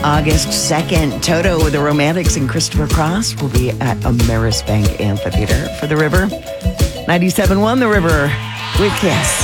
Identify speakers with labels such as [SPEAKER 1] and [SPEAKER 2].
[SPEAKER 1] August 2nd, Toto with the Romantics and Christopher Cross will be at Ameris Bank Amphitheater for The River. 97.1 The River with Kiss.